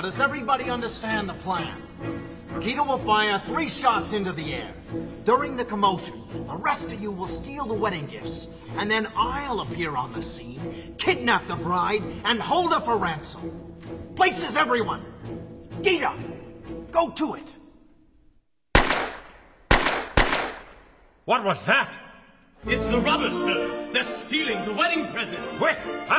Now, does everybody understand the plan? Gita will fire 3 shots into the air. During the commotion, the rest of you will steal the wedding gifts, and then I'll appear on the scene, kidnap the bride, and hold her for ransom. Places everyone! Gita, go to it! What was that? It's the robbers, sir. They're stealing the wedding presents. Quick,